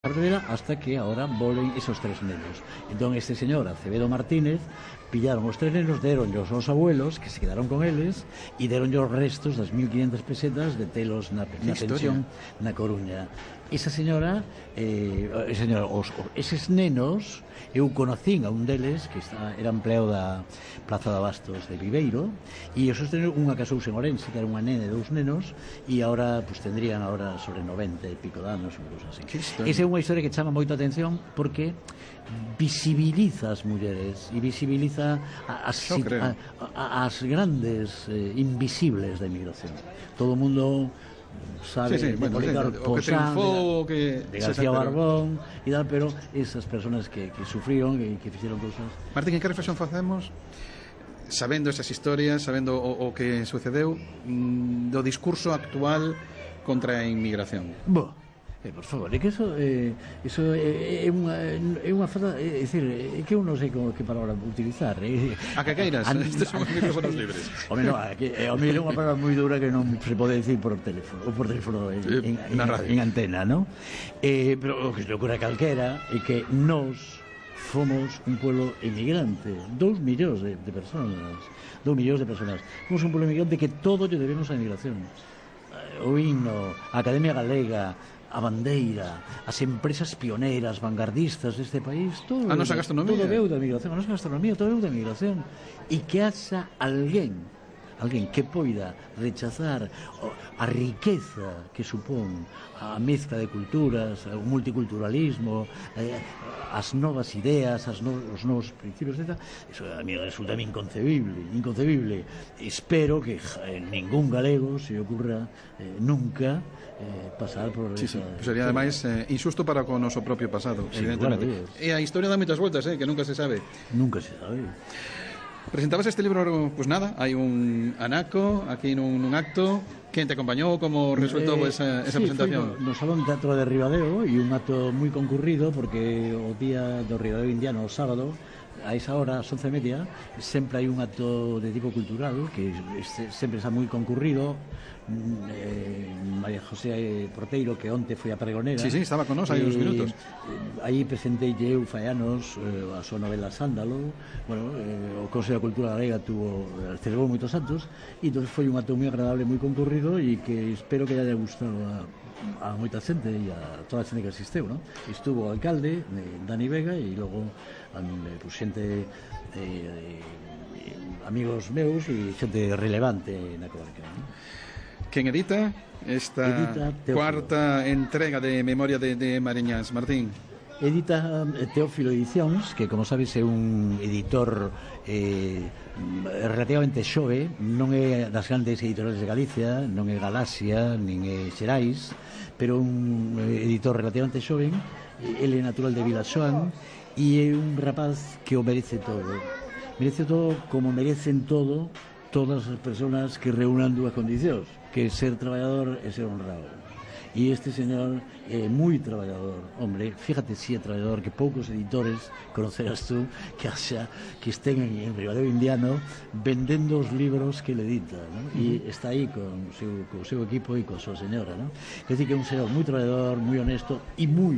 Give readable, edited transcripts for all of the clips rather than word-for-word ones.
carrera hasta que ahora volen esos 3 nenos. Entón este señor Acevedo Martínez pillaron os 3 nenos, deronllos aos abuelos que se quedaron con eles e deronllos os restos das 1.500 pesetas de telos na pensión na Coruña. Esa señora, eses nenos, eu conocín a un deles que era empleado da Plaza de Abastos de Viveiro, e esos nenos, unha casouse en Orense, que era unha nena e 2 nenos, e agora pues, tendrían agora sobre 90 e pico de anos, unha cosa así. Esa é unha historia que chama moita atención porque visibiliza as mulleres e visibiliza as grandes invisibles da emigración. Todo o mundo sabe de Policarpo Sanz, de García Barbón e tal, pero esas personas que sufriron e que fixeron cousas. Martín, que reflexión facemos sabendo esas historias, sabendo o que sucedeu do discurso actual contra a inmigración? Por favor, é que eso é unha falta, é dicir, é que eu non sei que palabra utilizar. A que queiras, estes son os micrófonos libres. Home, non, é unha palabra moi dura que non se pode decir por teléfono, ou por teléfono en antena, non? Pero o que se ocurre a calquera é que nós fomos un pueblo emigrante, 2 millóns de personas. Fomos un pueblo emigrante que todo lle debemos á emigración. O himno, a Academia Galega, a bandeira, as empresas pioneiras, vanguardistas deste país, todo a nosa gastronomía, todo veu da migración, a nosa gastronomía, todo veu da migración. E que haxa alguén que poida rechazar a riqueza que supón a mezcla de culturas, o multiculturalismo, as novas ideas, os novos principios, etc. Eso a mí resulta inconcebible. Espero que ningún galego se ocurra nunca pasar por esa... Sería ademais injusto para con o noso propio pasado, evidentemente. E a historia dá moitas voltas, que nunca se sabe. Presentabas este libro, pues nada, hai un anaco aquí nun acto. Quen te acompañou? Como resultou esa presentación? No Salón Teatro de Ribadeo, e un acto moi concurrido porque o día do Ribadeo Indiano, o sábado, a esa hora, ás 11:30, sempre hai un acto de tipo cultural que sempre está moi concurrido. María José Porteiro, que onte foi a pregonera, sí, estaba con nós hai uns minutos. Aí presentei eu fai anos a súa novela Sándalo. Bueno, o Consello de Cultura Galega celebrou moitos actos, e entón foi un acto moi agradable, moi concurrido, e que espero que haya gustado a moita xente e a toda a xente que asisteu, non? Estuvo o alcalde, Dani Vega, e logo xente amigos meus e xente relevante na comarca, non? Quen edita esta cuarta entrega de Memoria de Mariñas, Martín? Edita Teófilo Edicións, que, como sabes, é un editor relativamente xove, non é das grandes editoriales de Galicia, non é Galaxia, nin é Xerais, pero un editor relativamente xoven. Ele é natural de Vilaxoán e é un rapaz que o merece todo como merecen todo todas as persoas que reúnan dúas condicións, que ser traballador e ser honrado. E este señor é moi traballador, hombre, fíjate si é traballador, que poucos editores conocerás tú que estén en Ribadeo Indiano vendendo os libros que ele edita, ¿no? E está aí con o seu equipo e con a súa señora, ¿no? Quer dizer que é un señor moi traballador, moi honesto e moi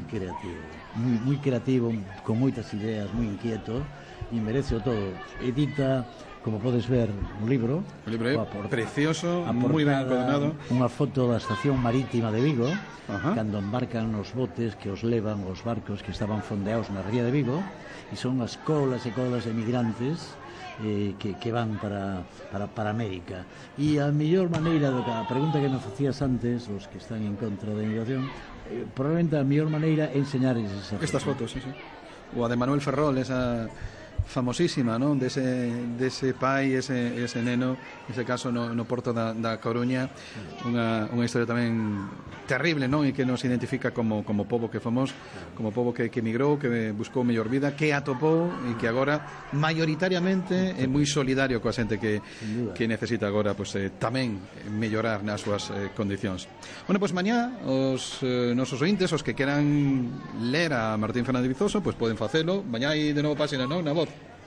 creativo, con moitas ideas, moi inquieto, e merece o todo. Edita, como podes ver, un libro precioso, moi ben encuadernado, unha foto da estación marítima de Vigo, cando embarcan os botes que os levan, os barcos que estaban fondeados na ría de Vigo, e son as colas e colas de migrantes que van para América. E a mellor maneira, a pregunta que nos facías antes, os que están en contra da inmigración, probablemente a mellor maneira é enseñar estas fotos, sí. O a de Manuel Ferrol, esa famosísima, non? Dese pai, ese neno, ese caso no porto da Coruña, unha historia tamén terrible, non? E que nos identifica como pobo que fomos, como pobo que emigrou, que buscou mellor vida, que atopou e que agora maioritariamente é moi solidario coa xente que necesita agora tamén mellorar nas súas condicións. Bueno, mañá os nosos ointes, os que queran ler a Martín Fernández Vizoso, poden facelo. Mañá hai de novo páxina, non? Na Voz.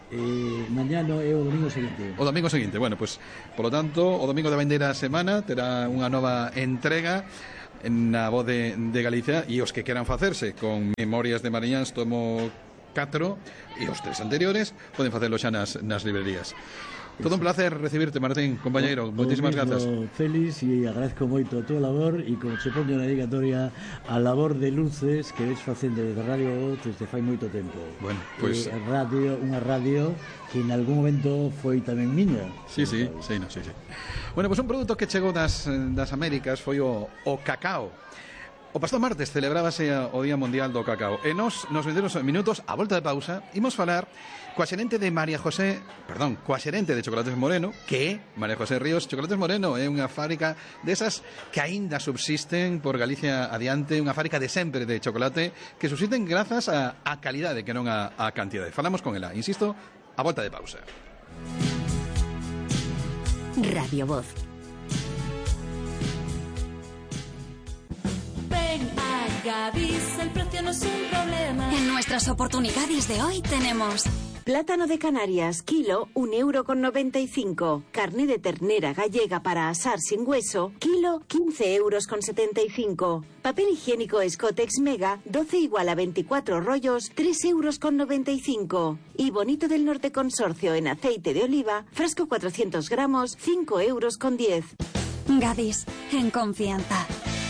Mañá é o domingo seguinte. O domingo seguinte, bueno, polo tanto, o domingo da vindeira semana terá unha nova entrega na voz de Galicia, e os que queran facerse con Memorias de Mariñáns tomo 4 e os 3 anteriores poden facelo xa nas librerías. Todo un placer recibirte, Martín, compañeiro. Moitísimas grazas. Félix, e agradezco moito a túa labor, e como se poño na dedicatoria, a labor de luces que ves facendo desde Radio Voz desde fai moito tempo. Bueno, pois unha radio que en algún momento foi tamén miña. Sí. Bueno, pois un produto que chegou das Américas foi o cacao. O pasado martes celebrábase o Día Mundial do Cacao e nos vendemos minutos a volta de pausa imos falar coa xerente de Chocolates Moreno, que é María José Ríos. Chocolates Moreno é unha fábrica desas que aínda subsisten por Galicia adiante, unha fábrica de sempre de chocolate que subsisten grazas á calidade que non á cantidade. Falamos con ela, insisto, a volta de pausa. Radio Voz. Gadis, el precio no es un problema. En nuestras oportunidades de hoy tenemos plátano de Canarias, kilo, 1,95 €. Carne de ternera gallega para asar sin hueso, kilo, 15,75 €. Papel higiénico Scotex Mega, 12 igual a 24 rollos, 3,95 €. Y Bonito del Norte Consorcio en aceite de oliva, frasco 400 gramos, 5,10 €. Gadis, en confianza.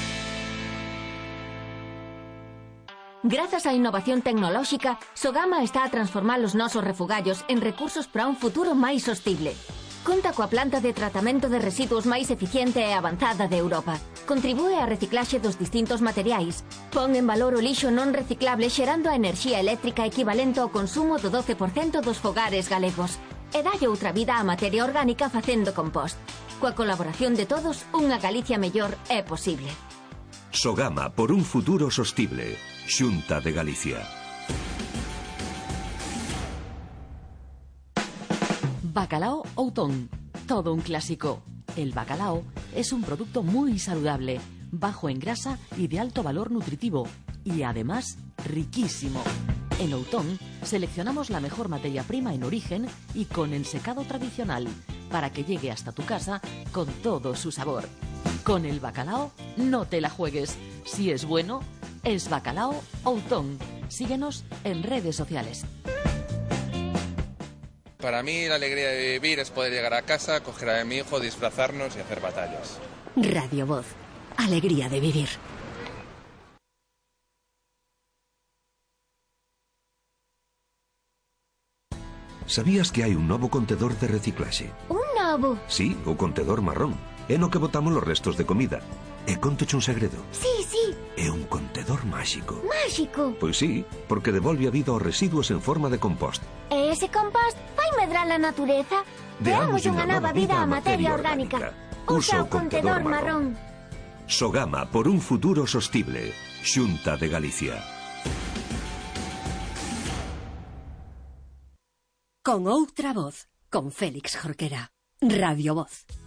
Grazas á innovación tecnolóxica, Sogama está a transformar os nosos refugallos en recursos para un futuro máis sostible. Conta coa planta de tratamento de residuos máis eficiente e avanzada de Europa. Contribúe á reciclaxe dos distintos materiais. Pon en valor o lixo non reciclable xerando a enerxía eléctrica equivalente ao consumo do 12% dos fogares galegos. E dalle outra vida á materia orgánica facendo compost. Coa colaboración de todos, unha Galicia mellor é posible. Sogama por un futuro sostible. Xunta de Galicia. Bacalao Outón. Todo un clásico. El bacalao es un producto muy saludable, bajo en grasa y de alto valor nutritivo. Y además, riquísimo. En Outón seleccionamos la mejor materia prima en origen y con ensecado tradicional, para que llegue hasta tu casa con todo su sabor. Con el bacalao no te la juegues. Si es bueno, es Bacalao Outón. Síguenos en redes sociales. Para mí la alegría de vivir es poder llegar a casa, coger a mi hijo, disfrazarnos y hacer batallas. Radio Voz. Alegría de vivir. Sabías que hai un novo contedor de reciclaxe? Un novo? Sí, o contedor marrón. É no que botamos os restos de comida. E contoche un segredo. Sí. É un contedor máxico. Máxico? Pois sí, porque devolve a vida aos residuos en forma de compost. E ese compost vai medrar a natureza? Deamos unha nova vida á materia orgánica. Usa o contedor marrón. Sogama por un futuro sostible. Xunta de Galicia. Con outra voz, con Félix Jorquera. Radio Voz.